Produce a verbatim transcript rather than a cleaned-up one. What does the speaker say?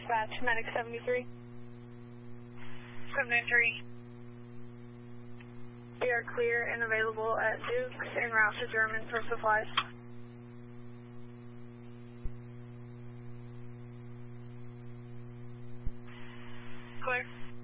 dispatch, Medic seventy-three. seventy-three. We are clear and available at Duke's en route to German for supplies. Clear.